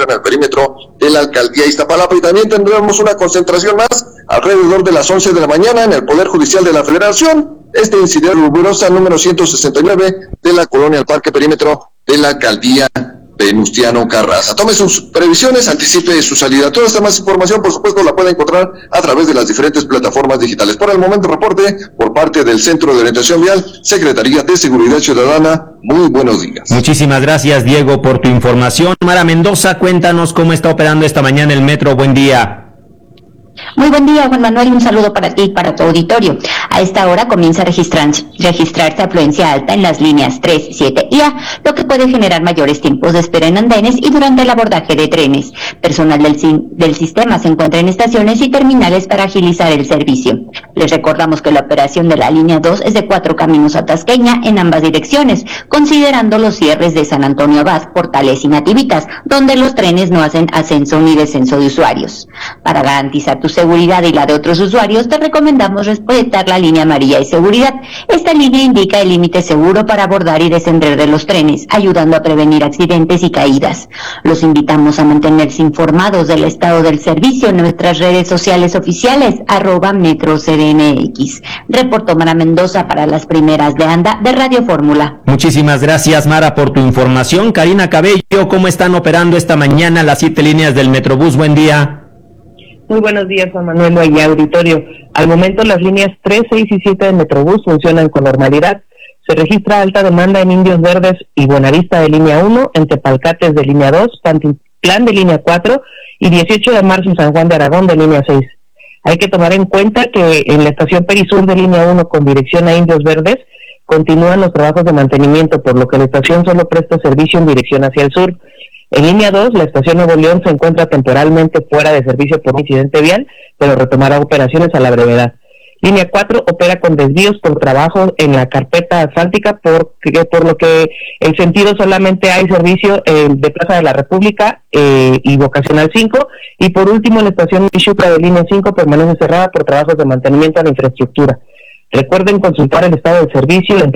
encuentra en el perímetro de la alcaldía Iztapalapa, y también tendremos una concentración más alrededor de las 11 de la mañana en el Poder Judicial de la Federación. Este incidente rigurosa número 169 de la colonia al Parque Perímetro de la alcaldía Venustiano Carranza. Tome sus previsiones, anticipe su salida. Toda esta más información, por supuesto, la puede encontrar a través de las diferentes plataformas digitales. Por el momento, reporte por parte del Centro de Orientación Vial, Secretaría de Seguridad Ciudadana. Muy buenos días. Muchísimas gracias, Diego, por tu información. Mara Mendoza, cuéntanos cómo está operando esta mañana el metro. Buen día. Muy buen día, Juan Manuel, un saludo para ti y para tu auditorio. A esta hora comienza a registrarse afluencia alta en las líneas 3, 7 y A, lo que puede generar mayores tiempos de espera en andenes y durante el abordaje de trenes. Personal del sistema se encuentra en estaciones y terminales para agilizar el servicio. Les recordamos que la operación de la línea 2 es de 4 caminos a Tasqueña en ambas direcciones, considerando los cierres de San Antonio Abad, Portales y Nativitas, donde los trenes no hacen ascenso ni descenso de usuarios. Para garantizar tu seguridad y la de otros usuarios, te recomendamos respetar la línea amarilla y seguridad. Esta línea indica el límite seguro para abordar y descender de los trenes, ayudando a prevenir accidentes y caídas. Los invitamos a mantenerse informados del estado del servicio en nuestras redes sociales oficiales, @MetroCDMX. Reportó Mara Mendoza para las primeras de ANDA de Radio Fórmula. Muchísimas gracias, Mara, por tu información. Karina Cabello, ¿cómo están operando esta mañana las 7 líneas del Metrobús? Buen día. Muy buenos días, Juan Manuel y auditorio. Al momento las líneas 3, 6 y 7 de Metrobús funcionan con normalidad. Se registra alta demanda en Indios Verdes y Buenavista de línea 1, en Tepalcates de línea 2, Pantitlán de línea 4 y 18 de marzo en San Juan de Aragón de línea 6. Hay que tomar en cuenta que en la estación Perisur de línea 1 con dirección a Indios Verdes continúan los trabajos de mantenimiento, por lo que la estación solo presta servicio en dirección hacia el sur. En línea 2, la estación Nuevo León se encuentra temporalmente fuera de servicio por incidente vial, pero retomará operaciones a la brevedad. Línea 4 opera con desvíos por trabajo en la carpeta asfáltica, por lo que en sentido solamente hay servicio de Plaza de la República y Vocacional 5. Y por último, la estación Michuca de línea 5 permanece cerrada por trabajos de mantenimiento a la infraestructura. Recuerden consultar el estado del servicio en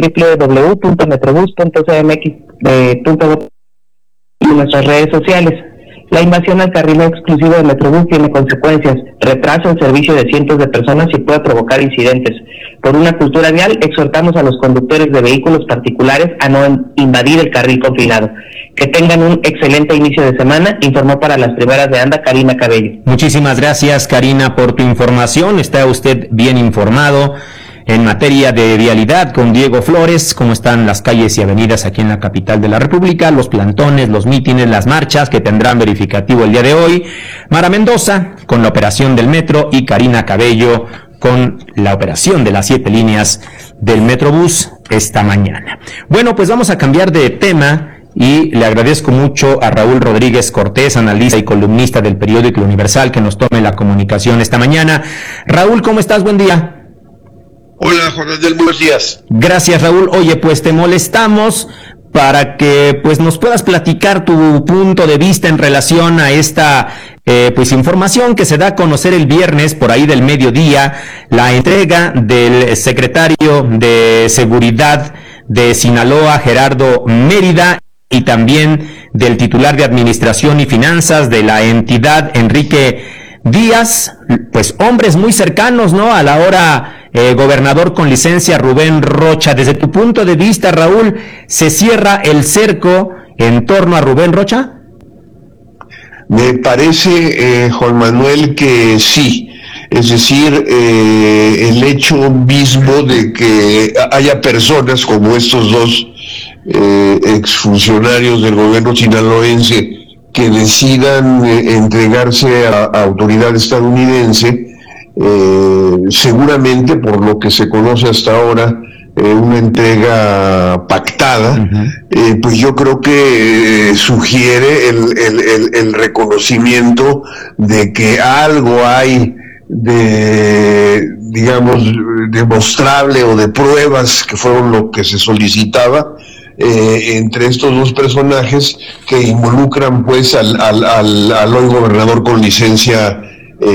www.metrobus.cmx.gov y nuestras redes sociales. La invasión al carril exclusivo de Metrobús tiene consecuencias, retraso en servicio de cientos de personas y puede provocar incidentes. Por una cultura vial, exhortamos a los conductores de vehículos particulares a no invadir el carril confinado. Que tengan un excelente inicio de semana, informó para las primeras de ANDA Karina Cabello. Muchísimas gracias, Karina, por tu información. Está usted bien informado en materia de vialidad con Diego Flores. Cómo están las calles y avenidas aquí en la capital de la República, los plantones, los mítines, las marchas que tendrán verificativo el día de hoy. Mara Mendoza con la operación del metro y Karina Cabello con la operación de las 7 líneas del Metrobús esta mañana. Bueno, pues vamos a cambiar de tema y le agradezco mucho a Raúl Rodríguez Cortés, analista y columnista del periódico Universal, que nos tome la comunicación esta mañana. Raúl, ¿cómo estás? Buen día. Hola, Juan Manuel, buenos días. Gracias, Raúl. Oye, pues te molestamos para que pues nos puedas platicar tu punto de vista en relación a esta pues información que se da a conocer el viernes por ahí del mediodía, la entrega del secretario de Seguridad de Sinaloa, Gerardo Mérida, y también del titular de Administración y Finanzas de la entidad, Enrique Díaz, pues hombres muy cercanos, ¿no?, a la hora gobernador con licencia Rubén Rocha. Desde tu punto de vista, Raúl, ¿se cierra el cerco en torno a Rubén Rocha? Me parece, Juan Manuel, que sí. Es decir, el hecho mismo de que haya personas como estos dos exfuncionarios del gobierno sinaloense que decidan entregarse a autoridad estadounidense, seguramente por lo que se conoce hasta ahora, una entrega pactada, pues yo creo que sugiere el reconocimiento de que algo hay de, digamos, demostrable o de pruebas, que fueron lo que se solicitaba, entre estos dos personajes que involucran pues al hoy gobernador con licencia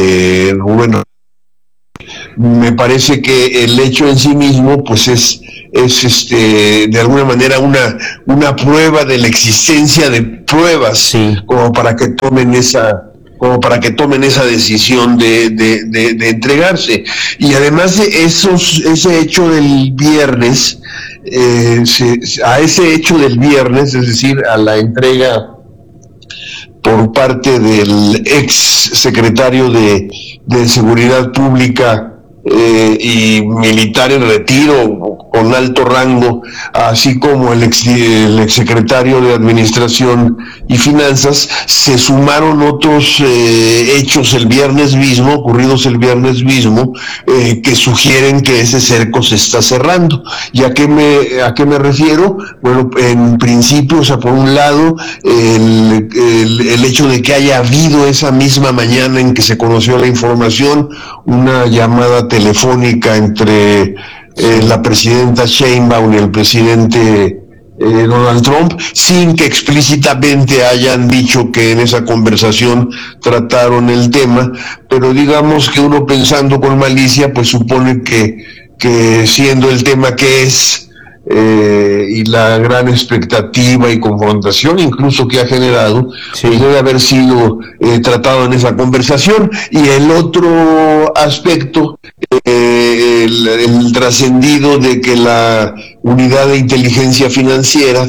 Rubén. Me parece que el hecho en sí mismo pues es es de alguna manera una prueba de la existencia de pruebas, sí, como para que tomen esa decisión de entregarse. Y además de ese hecho del viernes, a ese hecho del viernes, es decir, a la entrega por parte del ex secretario de Seguridad Pública y militar en retiro con alto rango, así como el ex secretario de Administración y Finanzas, se sumaron otros hechos ocurridos el viernes mismo, que sugieren que ese cerco se está cerrando. ¿Y a qué me refiero? Bueno, en principio, o sea, por un lado, el hecho de que haya habido esa misma mañana en que se conoció la información, una llamada telefónica entre la presidenta Sheinbaum y el presidente Donald Trump, sin que explícitamente hayan dicho que en esa conversación trataron el tema, pero digamos que uno, pensando con malicia, pues supone que siendo el tema que es, y la gran expectativa y confrontación incluso que ha generado, sí, pues debe haber sido tratado en esa conversación. Y el otro aspecto, el trascendido de que la unidad de inteligencia financiera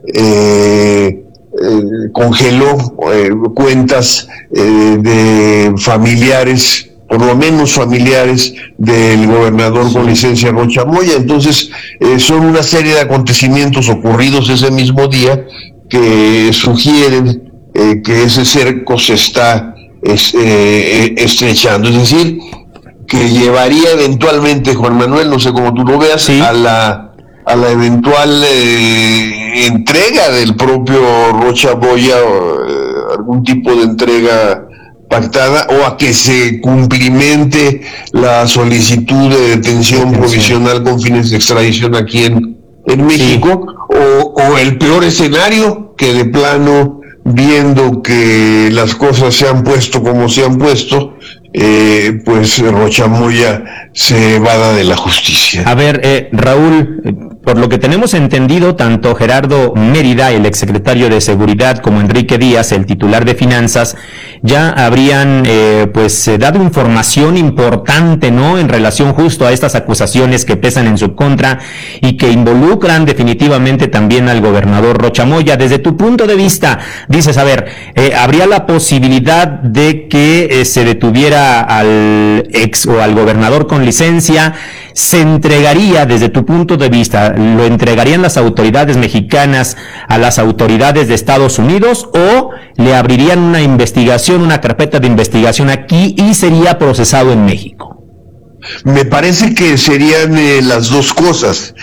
congeló cuentas de familiares, por lo menos familiares, del gobernador con licencia Rocha Moya. Entonces, son una serie de acontecimientos ocurridos ese mismo día que sugieren que ese cerco se está estrechando. Es decir, que llevaría eventualmente, Juan Manuel, no sé cómo tú lo veas, sí, a la eventual entrega del propio Rocha Moya, algún tipo de entrega pactada, o a que se cumplimente la solicitud de detención provisional con fines de extradición aquí en México, sí, o el peor escenario, que de plano, viendo que las cosas se han puesto como se han puesto, pues Rocha Moya se evada de la justicia. A ver, Raúl, por lo que tenemos entendido, tanto Gerardo Mérida, el exsecretario de Seguridad, como Enrique Díaz, el titular de Finanzas, ya habrían dado información importante, ¿no?, en relación justo a estas acusaciones que pesan en su contra y que involucran definitivamente también al gobernador Rocha Moya. Desde tu punto de vista, dices, a ver, ¿habría la posibilidad de que se detuviera al ex o al gobernador con licencia? ¿Se entregaría, desde tu punto de vista, lo entregarían las autoridades mexicanas a las autoridades de Estados Unidos, o le abrirían una investigación, una carpeta de investigación aquí y sería procesado en México? Me parece que serían las dos cosas.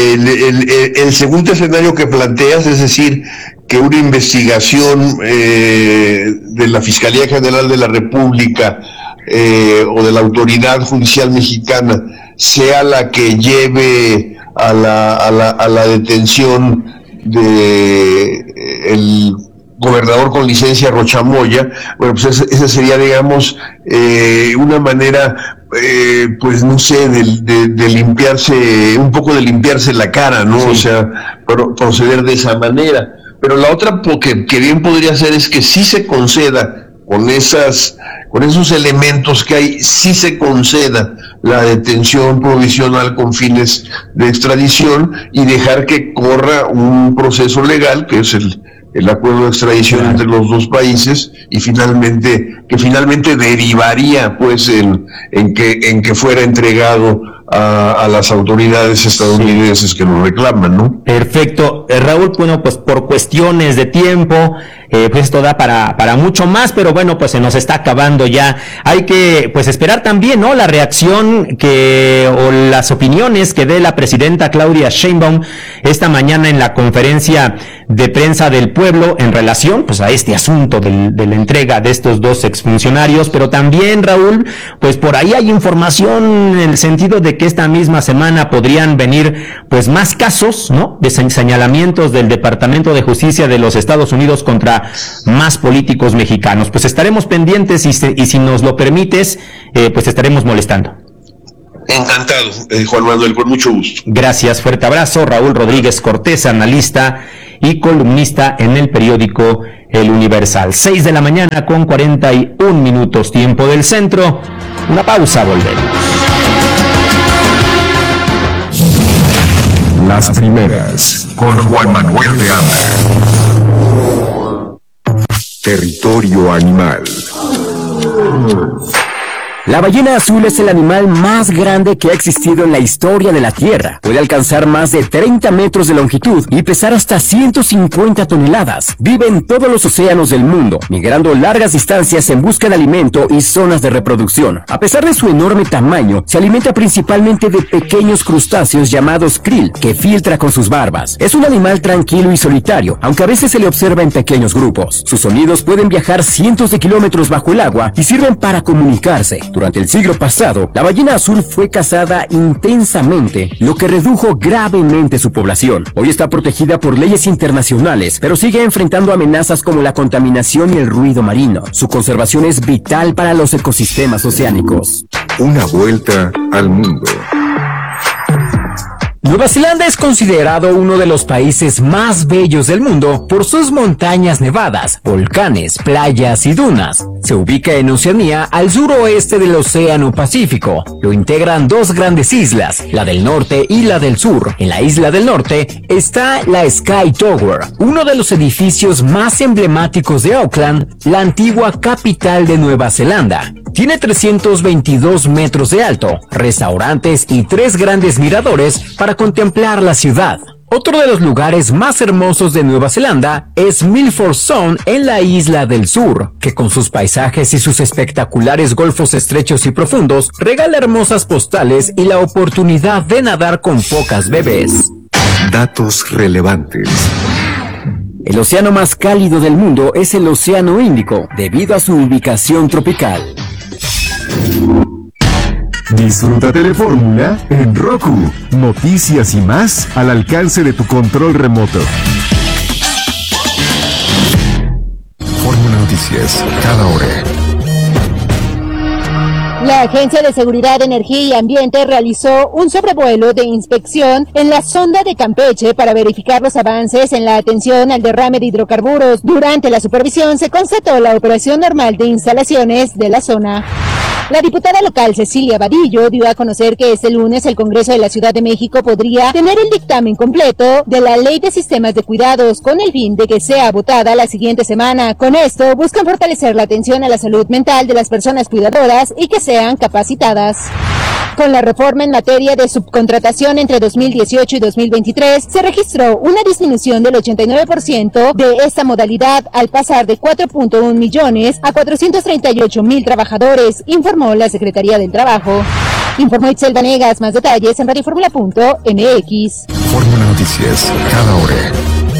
El segundo escenario que planteas, es decir, que una investigación de la Fiscalía General de la República o de la Autoridad Judicial Mexicana sea la que lleve a la detención de el gobernador con licencia Rocha Moya, bueno, pues esa sería, digamos, una manera, pues no sé, de limpiarse, un poco de limpiarse la cara, ¿no? Sí. O sea, proceder de esa manera. Pero la otra que bien podría ser es que sí se conceda, con esos elementos que hay, sí se conceda la detención provisional con fines de extradición y dejar que corra un proceso legal, que es el acuerdo de extradición entre los dos países, y que finalmente derivaría pues en que fuera entregado a las autoridades estadounidenses que lo reclaman, ¿no? Perfecto. Raúl, bueno, pues por cuestiones de tiempo, pues esto da para mucho más, pero bueno, pues se nos está acabando ya. Hay que pues esperar también, ¿no?, la reacción o las opiniones que dé la presidenta Claudia Sheinbaum esta mañana en la conferencia de prensa del pueblo en relación pues a este asunto de la entrega de estos dos exfuncionarios. Pero también, Raúl, pues por ahí hay información en el sentido de que esta misma semana podrían venir pues más casos, ¿no?, de señalamientos del Departamento de Justicia de los Estados Unidos contra más políticos mexicanos. Pues estaremos pendientes y si nos lo permites, pues estaremos molestando. Encantado, Juan Manuel, con mucho gusto. Gracias, fuerte abrazo. Raúl Rodríguez Cortés, analista y columnista en el periódico El Universal. 6 de la mañana con 41 minutos, tiempo del centro. Una pausa, volvemos. Las primeras, con Juan Manuel de Anda. Territorio animal. La ballena azul es el animal más grande que ha existido en la historia de la Tierra. Puede alcanzar más de 30 metros de longitud y pesar hasta 150 toneladas. Vive en todos los océanos del mundo, migrando largas distancias en busca de alimento y zonas de reproducción. A pesar de su enorme tamaño, se alimenta principalmente de pequeños crustáceos llamados krill, que filtra con sus barbas. Es un animal tranquilo y solitario, aunque a veces se le observa en pequeños grupos. Sus sonidos pueden viajar cientos de kilómetros bajo el agua y sirven para comunicarse. Durante el siglo pasado, la ballena azul fue cazada intensamente, lo que redujo gravemente su población. Hoy está protegida por leyes internacionales, pero sigue enfrentando amenazas como la contaminación y el ruido marino. Su conservación es vital para los ecosistemas oceánicos. Una vuelta al mundo. Nueva Zelanda es considerado uno de los países más bellos del mundo por sus montañas nevadas, volcanes, playas y dunas. Se ubica en Oceanía, al suroeste del Océano Pacífico. Lo integran dos grandes islas, la del norte y la del sur. En la isla del norte está la Sky Tower, uno de los edificios más emblemáticos de Auckland, la antigua capital de Nueva Zelanda. Tiene 322 metros de alto, restaurantes y 3 grandes miradores para contemplar la ciudad. Otro de los lugares más hermosos de Nueva Zelanda es Milford Sound en la isla del sur, que con sus paisajes y sus espectaculares golfos estrechos y profundos regala hermosas postales y la oportunidad de nadar con focas bebés. Datos relevantes. El océano más cálido del mundo es el Océano Índico, debido a su ubicación tropical. Disfruta Telefórmula en Roku. Noticias y más al alcance de tu control remoto. Fórmula Noticias, cada hora. La Agencia de Seguridad, Energía y Ambiente realizó un sobrevuelo de inspección en la sonda de Campeche para verificar los avances en la atención al derrame de hidrocarburos. Durante la supervisión se constató la operación normal de instalaciones de la zona. La diputada local Cecilia Vadillo dio a conocer que este lunes el Congreso de la Ciudad de México podría tener el dictamen completo de la Ley de Sistemas de Cuidados con el fin de que sea votada la siguiente semana. Con esto buscan fortalecer la atención a la salud mental de las personas cuidadoras y que sean capacitadas. Con la reforma en materia de subcontratación entre 2018 y 2023, se registró una disminución del 89% de esta modalidad al pasar de 4.1 millones a 438,000 trabajadores, informó la Secretaría del Trabajo. Informó Itzel Vanegas, más detalles en radioformula.mx. Fórmula Noticias, cada hora.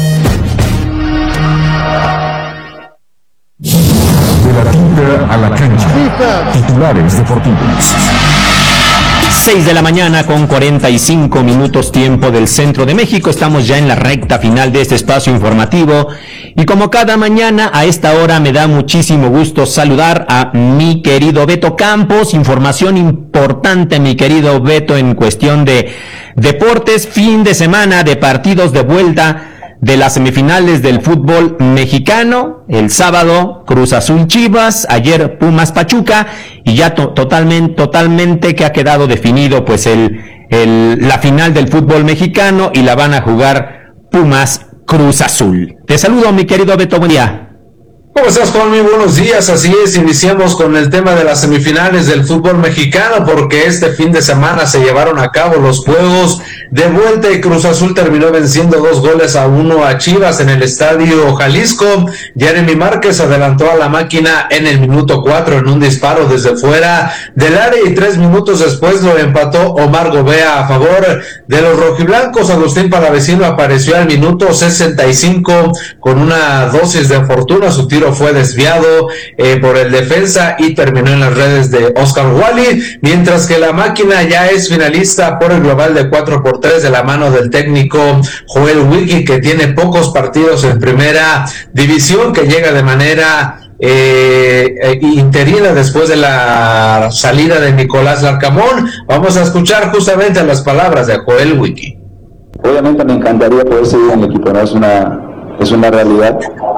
De la tinta a la cancha. Titulares deportivos. 6 de la mañana con 45 minutos tiempo del centro de México. Estamos ya en la recta final de este espacio informativo y como cada mañana a esta hora me da muchísimo gusto saludar a mi querido Beto Campos. Información importante, mi querido Beto, en cuestión de deportes. Fin de semana de partidos de vuelta de las semifinales del fútbol mexicano. El sábado Cruz Azul Chivas, ayer Pumas Pachuca, y ya totalmente que ha quedado definido pues la final del fútbol mexicano, y la van a jugar Pumas Cruz Azul. Te saludo, mi querido Beto, buen día. ¿Cómo estás, Juan? Muy buenos días. Así es, iniciamos con el tema de las semifinales del fútbol mexicano, porque este fin de semana se llevaron a cabo los juegos de vuelta y Cruz Azul terminó venciendo 2-1 a Chivas en el Estadio Jalisco. Jeremy Márquez adelantó a la máquina en el minuto 4 en un disparo desde fuera del área, y 3 minutos después lo empató Omar Gobea a favor de los rojiblancos. Agustín Palavecino apareció al minuto 65 con una dosis de fortuna. Su tiro fue desviado por el defensa y terminó en las redes de Oscar Wally, mientras que la máquina ya es finalista por el global de 4-3 de la mano del técnico Joel Wiki, que tiene pocos partidos en primera división, que llega de manera interina después de la salida de Nicolás Larcamón. Vamos a escuchar justamente las palabras de Joel Wiki. Obviamente me encantaría poder seguir en el equipo, ¿no? Es una realidad.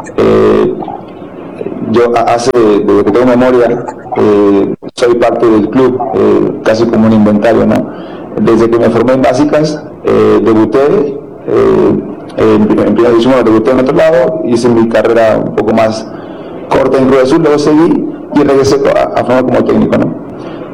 Yo desde que tengo memoria, soy parte del club, casi como un inventario, ¿no? Desde que me formé en básicas, debuté en primera división, debuté en otro lado, hice mi carrera un poco más corta en Cruz Azul, luego seguí y regresé a formar como técnico, ¿no?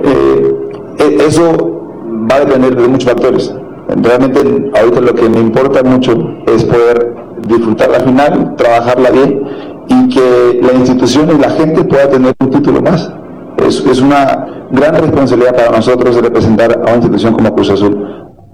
Eso va a depender de muchos factores. Realmente ahorita lo que me importa mucho es poder disfrutar la final, trabajarla bien y que la institución y la gente pueda tener un título más. Es una gran responsabilidad para nosotros de representar a una institución como Cruz Azul.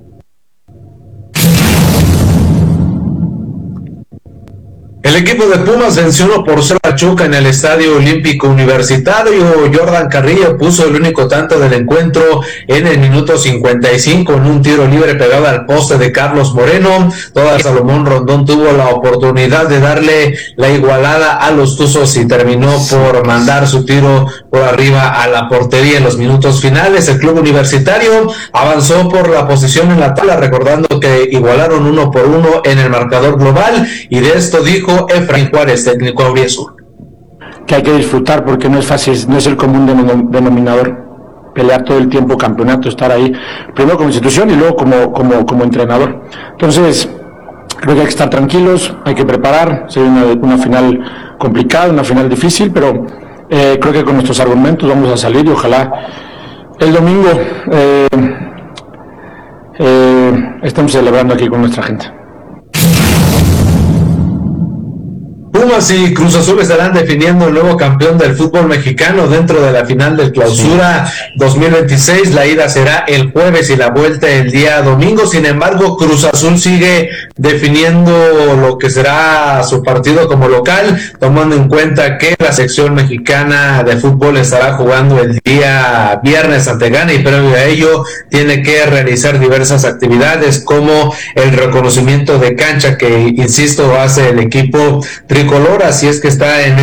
El equipo de Pumas venció 1-0 a Pachuca en el Estadio Olímpico Universitario. Jordan Carrillo puso el único tanto del encuentro en el minuto 55 en un tiro libre pegado al poste de Carlos Moreno. Toda Salomón Rondón tuvo la oportunidad de darle la igualada a los Tuzos y terminó por mandar su tiro por arriba a la portería en los minutos finales. El club universitario avanzó por la posición en la tabla, recordando que igualaron 1-1 en el marcador global, y de esto dijo Efraín Juárez, técnico auriazul. Que hay que disfrutar porque no es fácil, no es el común denominador pelear todo el tiempo campeonato, estar ahí, primero como institución y luego como entrenador. Entonces, creo que hay que estar tranquilos, hay que preparar, sería una final complicada, una final difícil, pero creo que con nuestros argumentos vamos a salir y ojalá el domingo estemos celebrando aquí con nuestra gente. Pumas y Cruz Azul estarán definiendo el nuevo campeón del fútbol mexicano dentro de la final del Clausura 2026. La ida será el jueves y la vuelta el día domingo. Sin embargo, Cruz Azul sigue definiendo lo que será su partido como local, tomando en cuenta que la sección mexicana de fútbol estará jugando el día viernes ante Ghana, y previo a ello tiene que realizar diversas actividades como el reconocimiento de cancha que, insisto, hace el equipo tricolor. Así es que está en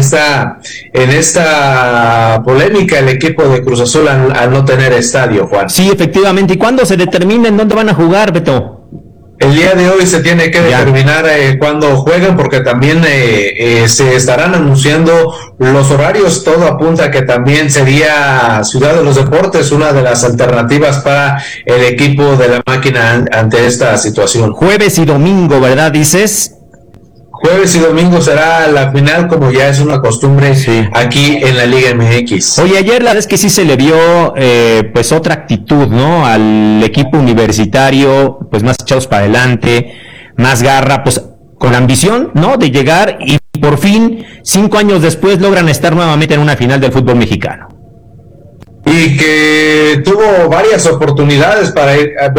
esta polémica el equipo de Cruz Azul al no tener estadio, Juan. Sí, efectivamente. ¿Y cuándo se determina en dónde van a jugar, Beto? El día de hoy se tiene que determinar cuándo juegan, porque también se estarán anunciando los horarios. Todo apunta a que también sería Ciudad de los Deportes una de las alternativas para el equipo de la máquina ante esta situación. Jueves y domingo, ¿verdad? Dices. Jueves y domingo será la final, como ya es una costumbre aquí en la Liga MX. Oye, ayer la verdad es que sí se le vio pues otra actitud, ¿no? Al equipo universitario, pues más echados para adelante, más garra, pues con ambición, ¿no? De llegar, y por fin, 5 años después, logran estar nuevamente en una final del fútbol mexicano. Y que tuvo varias oportunidades para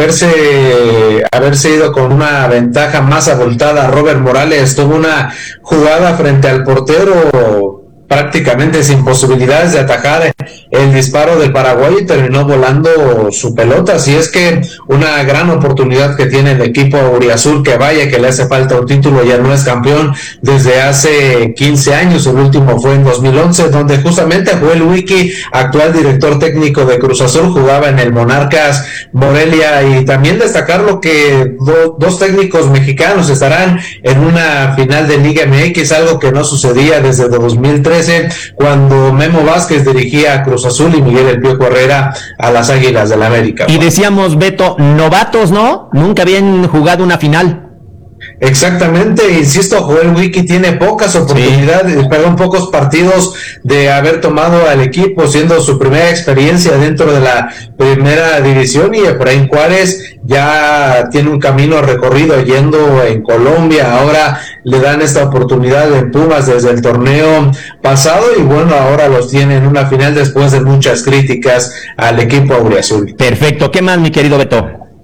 haberse ido con una ventaja más abultada. Robert Morales tuvo una jugada frente al portero prácticamente sin posibilidades de atajar el disparo del Paraguay y terminó volando su pelota. Así es que una gran oportunidad que tiene el equipo auriazul, que vaya que le hace falta un título, ya no es campeón desde hace 15 años, el último fue en 2011, donde justamente Joel Wiki, actual director técnico de Cruz Azul, jugaba en el Monarcas Morelia. Y también destacar lo que dos técnicos mexicanos estarán en una final de Liga MX, algo que no sucedía desde 2013, cuando Memo Vázquez dirigía a Cruz Azul y Miguel El Piojo Herrera a las Águilas del la América. Y decíamos, Beto, novatos, ¿no? Nunca habían jugado una final. Exactamente, insisto, Joel Wiki tiene pocas oportunidades, pocos partidos de haber tomado al equipo, siendo su primera experiencia dentro de la primera división, y Efraín Juárez ya tiene un camino recorrido yendo en Colombia. Ahora le dan esta oportunidad en Pumas desde el torneo pasado, y bueno, ahora los tiene en una final después de muchas críticas al equipo auriazul. Perfecto, ¿qué más, mi querido Beto?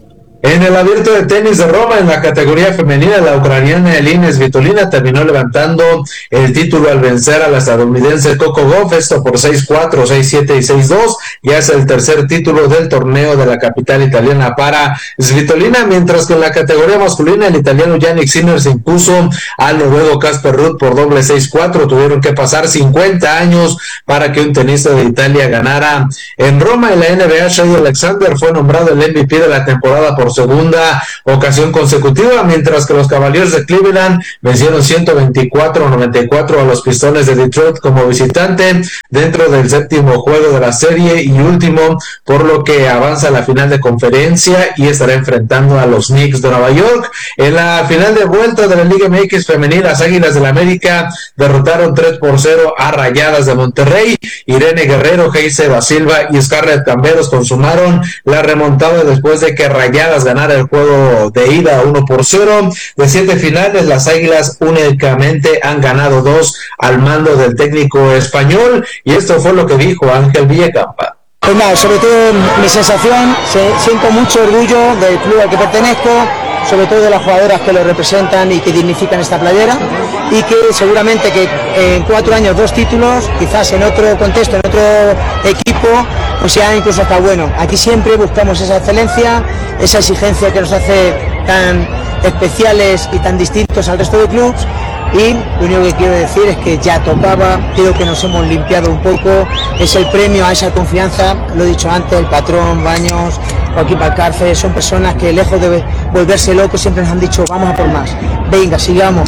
En el abierto de tenis de Roma, en la categoría femenina, la ucraniana Elina Svitolina terminó levantando el título al vencer a la estadounidense Coco Gauff, esto por 6-4, 6-7 y 6-2. Ya es el tercer título del torneo de la capital italiana para Svitolina, mientras que en la categoría masculina, el italiano Jannik Sinner se impuso al noruego Casper Ruud por doble 6-4. Tuvieron que pasar 50 años para que un tenista de Italia ganara en Roma. En la NBA, Shai Alexander fue nombrado el MVP de la temporada por segunda ocasión consecutiva, mientras que los Cavaliers de Cleveland vencieron 124-94 a los Pistones de Detroit como visitante dentro del séptimo juego de la serie y último, por lo que avanza a la final de conferencia y estará enfrentando a los Knicks de Nueva York. En la final de vuelta de la Liga MX femenil, las Águilas del América derrotaron 3-0 a Rayadas de Monterrey. Irene Guerrero, Geise da Silva y Scarlett Camberos consumaron la remontada después de que Rayadas ganara el juego de ida 1-0. De 7 finales, las Águilas únicamente han ganado 2 al mando del técnico español, y esto fue lo que dijo Ángel Villacampa. Pues nada, sobre todo mi sensación, siento mucho orgullo del club al que pertenezco, sobre todo de las jugadoras que lo representan y que dignifican esta playera, y que seguramente que en 4 años 2 títulos, quizás en otro contexto, en otro equipo, pues sea incluso hasta bueno. Aquí siempre buscamos esa excelencia, esa exigencia que nos hace tan especiales y tan distintos al resto de clubes. Y lo único que quiero decir es que ya tocaba, creo que nos hemos limpiado un poco, es el premio a esa confianza, lo he dicho antes, el patrón, Baños, Joaquín Valcarce, son personas que lejos de volverse locos siempre nos han dicho vamos a por más, venga, sigamos.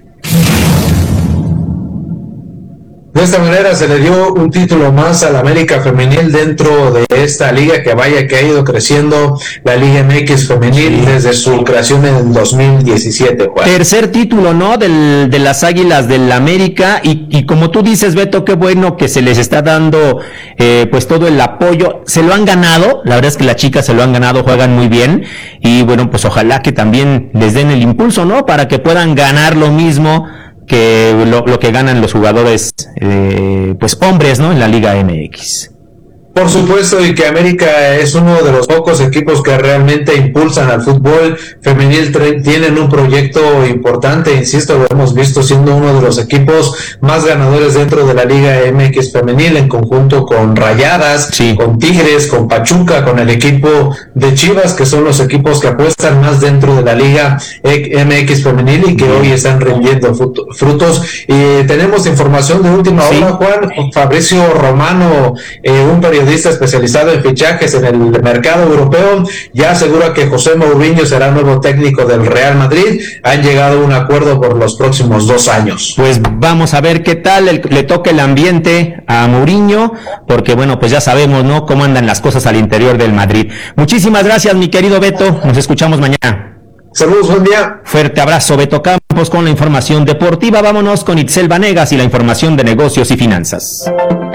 De esta manera se le dio un título más al América Femenil dentro de esta liga, que vaya que ha ido creciendo la Liga MX Femenil desde su creación en el 2017. Juan. Tercer título, ¿no? De las Águilas del América, y como tú dices, Beto, qué bueno que se les está dando pues todo el apoyo. Se lo han ganado, la verdad es que las chicas se lo han ganado, juegan muy bien, y bueno, pues ojalá que también les den el impulso, ¿no? Para que puedan ganar lo mismo que lo que ganan los jugadores pues hombres, ¿no? En la Liga MX. Por supuesto, y que América es uno de los pocos equipos que realmente impulsan al fútbol femenil, tienen un proyecto importante, insisto, lo hemos visto siendo uno de los equipos más ganadores dentro de la Liga MX femenil, en conjunto con Rayadas, sí, con Tigres, con Pachuca, con el equipo de Chivas, que son los equipos que apuestan más dentro de la Liga MX femenil y que hoy están rindiendo frutos. Y tenemos información de última hora, Juan. Fabricio Romano, un periodista especializado en fichajes en el mercado europeo, ya asegura que José Mourinho será nuevo técnico del Real Madrid. Han llegado a un acuerdo por los próximos 2 años. Pues vamos a ver qué tal le toca el ambiente a Mourinho, porque bueno, pues ya sabemos, ¿no?, cómo andan las cosas al interior del Madrid. Muchísimas gracias, mi querido Beto, nos escuchamos mañana. Saludos, buen día. Fuerte abrazo, Beto Campos, con la información deportiva. Vámonos con Itzel Vanegas y la información de negocios y finanzas.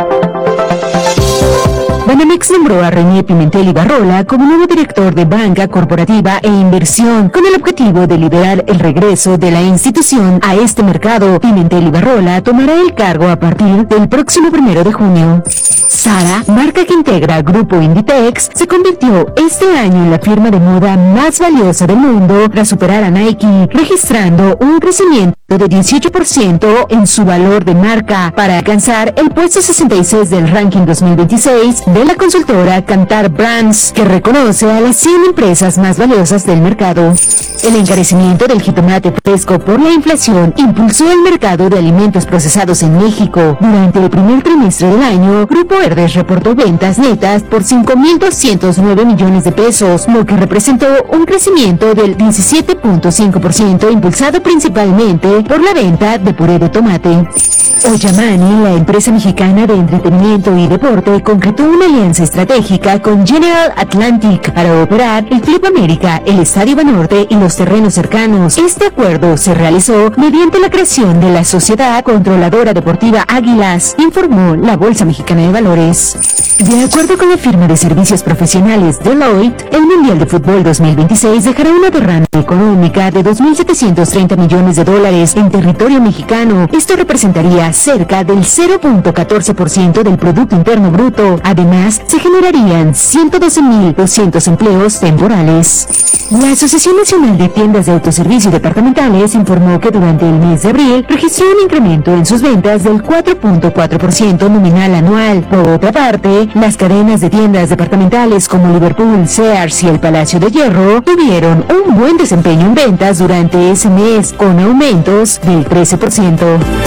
Banamex nombró a René Pimentel Ibarrola como nuevo director de Banca Corporativa e Inversión, con el objetivo de liderar el regreso de la institución a este mercado. Pimentel Ibarrola tomará el cargo a partir del próximo 1 de junio. Zara, marca que integra Grupo Inditex, se convirtió este año en la firma de moda más valiosa del mundo tras superar a Nike, registrando un crecimiento de 18% en su valor de marca para alcanzar el puesto 66 del ranking 2026 de la consultora Kantar Brands, que reconoce a las 100 empresas más valiosas del mercado. El encarecimiento del jitomate fresco por la inflación impulsó el mercado de alimentos procesados en México. Durante el primer trimestre del año, Grupo Herdez reportó ventas netas por 5.209 millones de pesos, lo que representó un crecimiento del 17.5%, impulsado principalmente por la venta de puré de tomate. Oyamani, la empresa mexicana de entretenimiento y deporte, concretó una alianza estratégica con General Atlantic para operar el Club América, el Estadio Banorte y los terrenos cercanos. Este acuerdo se realizó mediante la creación de la Sociedad Controladora Deportiva Águilas, informó la Bolsa Mexicana de Valores. De acuerdo con la firma de servicios profesionales Deloitte, el Mundial de Fútbol 2026 dejará una derrama económica de $2.730 millones en territorio mexicano. Esto representaría cerca del 0.14% del Producto Interno Bruto. Además, se generarían 112.200 empleos temporales. La Asociación Nacional de Tiendas de Autoservicio Departamentales informó que durante el mes de abril registró un incremento en sus ventas del 4.4% nominal anual. Por otra parte, las cadenas de tiendas departamentales como Liverpool, Sears y el Palacio de Hierro tuvieron un buen desempeño en ventas durante ese mes, con aumentos del 13%.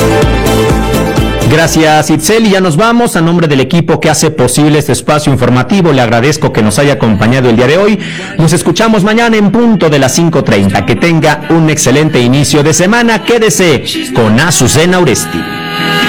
Gracias, Itzel, y ya nos vamos. A nombre del equipo que hace posible este espacio informativo, le agradezco que nos haya acompañado el día de hoy. Nos escuchamos mañana en punto de las 5:30. Que tenga un excelente inicio de semana. Quédese con Azucena Oresti.